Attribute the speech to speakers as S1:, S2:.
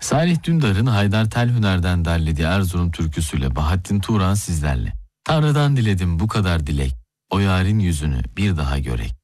S1: Salih Dündar'ın Haydar Telhüner'den derlediği Erzurum türküsüyle Bahattin Turan sizlerle. Tanrı'dan diledim bu kadar dilek, o yarın yüzünü bir daha görek.